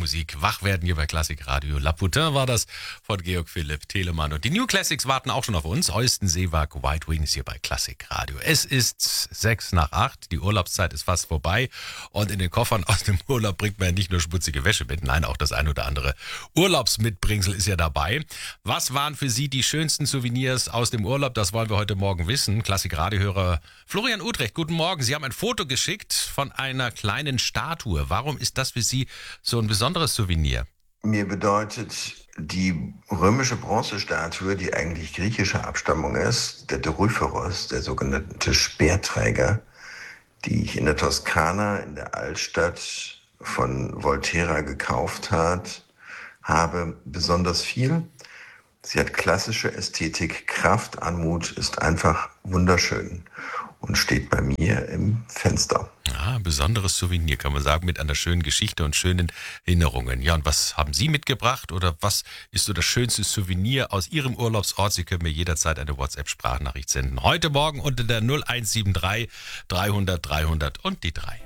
Musik wach werden hier bei Klassik Radio. Laputin war das von Georg Philipp Telemann. Und die New Classics warten auch schon auf uns. Eusten Seewag, White Wings hier bei Klassik Radio. Es ist 7:06, die Urlaubszeit ist fast vorbei. Und in den Koffern aus dem Urlaub bringt man ja nicht nur schmutzige Wäsche mit. Nein, auch das ein oder andere Urlaubsmitbringsel ist ja dabei. Was waren für Sie die schönsten Souvenirs aus dem Urlaub? Das wollen wir heute Morgen wissen. Klassik Radio-Hörer Florian Utrecht, guten Morgen. Sie haben ein Foto geschickt von einer kleinen Statue. Warum ist das für Sie so ein besonderes Souvenir? Mir bedeutet die römische Bronzestatue, die eigentlich griechischer Abstammung ist, der Doryphoros, der sogenannte Speerträger, die ich in der Toskana in der Altstadt von Volterra gekauft habe, besonders viel. Sie hat klassische Ästhetik, Kraft, Anmut, ist einfach wunderschön und steht bei mir im Fenster. Ja, besonderes Souvenir, kann man sagen, mit einer schönen Geschichte und schönen Erinnerungen. Ja, und was haben Sie mitgebracht oder was ist so das schönste Souvenir aus Ihrem Urlaubsort? Sie können mir jederzeit eine WhatsApp-Sprachnachricht senden. Heute Morgen unter der 0173 300 300 und die 3.